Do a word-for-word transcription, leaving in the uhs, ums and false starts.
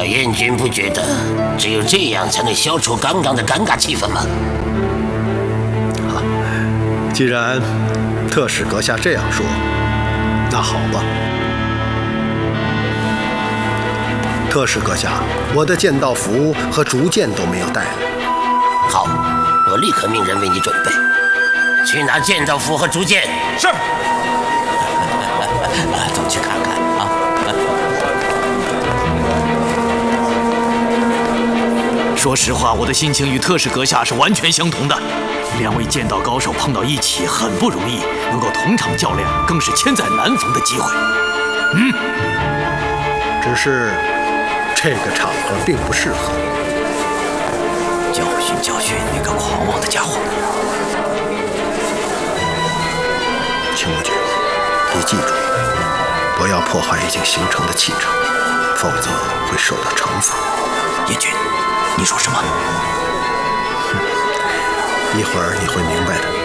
小燕君不觉得只有这样才能消除刚刚的尴尬气氛吗？ 啊，既然特使阁下这样说，那好吧。特使阁下，我的剑道服和竹剑都没有带来。 好，我立刻命人为你准备。去拿剑道服和竹剑。 是。 走去看看啊。 说实话，我的心情与特使阁下是完全相同的。两位剑道高手碰到一起很不容易，能够同场较量，更是千载难逢的机会。嗯， 只是这个场合并不适合。 教训教训那个狂妄的家伙。 秦伯爵，你记住，不要破坏已经形成的气场，否则会受到惩罚。 燕君，你说什么？ 一会儿你会明白的。